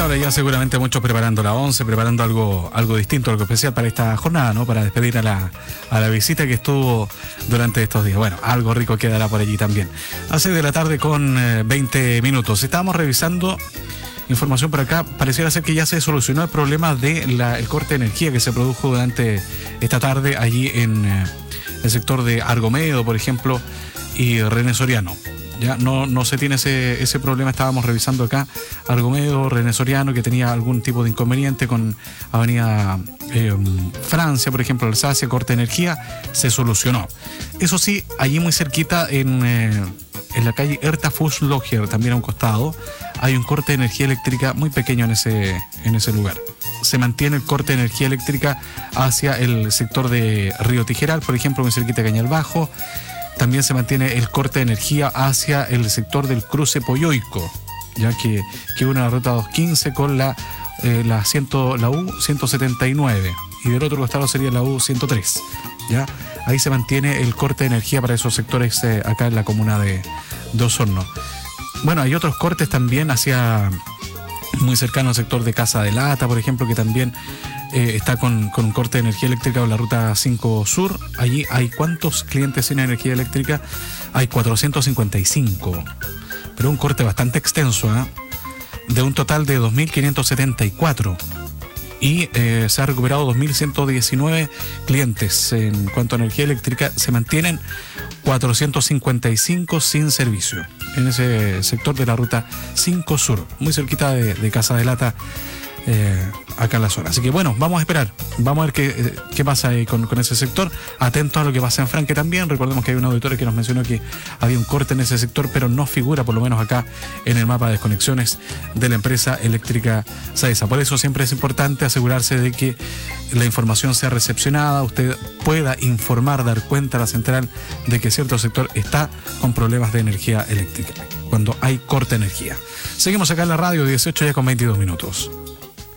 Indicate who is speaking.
Speaker 1: esta hora ya seguramente muchos preparando la once, preparando algo distinto, algo especial para esta jornada, ¿no? Para despedir a la visita que estuvo durante estos días. Bueno, algo rico quedará por allí también. A 6 de la tarde con 20 minutos. Estábamos revisando información por acá. Pareciera ser que ya se solucionó el problema del corte de energía que se produjo durante esta tarde allí en el sector de Argomedo, por ejemplo, y René Soriano. Ya no se tiene ese problema. Estábamos revisando acá Argomedo, René Soriano, que tenía algún tipo de inconveniente con Avenida Francia, por ejemplo, Alsacia, corte de energía, se solucionó. Eso sí, allí muy cerquita en la calle Herta Fußlocher, también a un costado, hay un corte de energía eléctrica muy pequeño en ese lugar. Se mantiene el corte de energía eléctrica hacia el sector de Río Tijeral, por ejemplo, muy cerquita de Cañal Bajo. También se mantiene el corte de energía hacia el sector del cruce Poyoico, ya que une la ruta 215 con la U179, y del otro costado sería la U103. ¿Ya? Ahí se mantiene el corte de energía para esos sectores acá en la comuna de Osorno. Bueno, hay otros cortes también hacia muy cercano al sector de Casa de Lata, por ejemplo, que también está con un corte de energía eléctrica en la ruta 5 Sur. Allí hay ¿cuántos clientes sin energía eléctrica? Hay 455, pero un corte bastante extenso, de un total de 2.574. Y se ha recuperado 2.119 clientes. En cuanto a energía eléctrica, se mantienen 455 sin servicio en ese sector de la ruta 5 Sur, muy cerquita de Casa de Lata, acá en la zona. Así que bueno, vamos a esperar, vamos a ver qué pasa ahí con ese sector. Atentos a lo que pasa en Franque también. Recordemos que hay un auditor que nos mencionó que había un corte en ese sector, pero no figura, por lo menos acá, en el mapa de desconexiones de la empresa eléctrica SAESA. Por eso siempre es importante asegurarse de que la información sea recepcionada, usted pueda informar, dar cuenta a la central de que cierto sector está con problemas de energía eléctrica, cuando hay corte de energía. Seguimos acá en la radio, 18 ya con 22 minutos.